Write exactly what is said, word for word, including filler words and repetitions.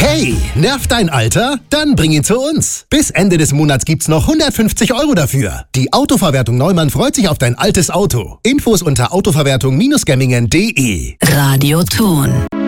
Hey, nervt dein Alter? Dann bring ihn zu uns. Bis Ende des Monats gibt's noch hundertfünfzig Euro dafür. Die Autoverwertung Neumann freut sich auf dein altes Auto. Infos unter autoverwertung Bindestrich gemmingen punkt de. Radioton.